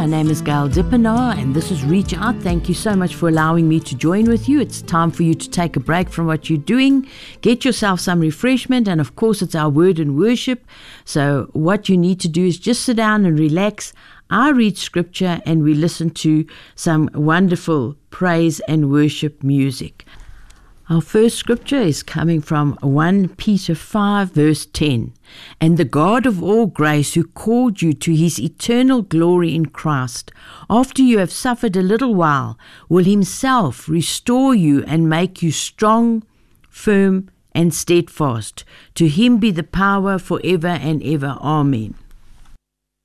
My name is Gail Dippenaar, and this is Reach Out. Thank you so much for allowing me to join with you. It's time for you to take a break from what you're doing, get yourself some refreshment, and of course it's our word and worship. So what you need to do is just sit down and relax. I read scripture and we listen to some wonderful praise and worship music. Our first scripture is coming from 1 Peter 5 verse 10. And the God of all grace, who called you to his eternal glory in Christ, after you have suffered a little while, will himself restore you and make you strong, firm, and steadfast. To him be the power forever and ever. Amen.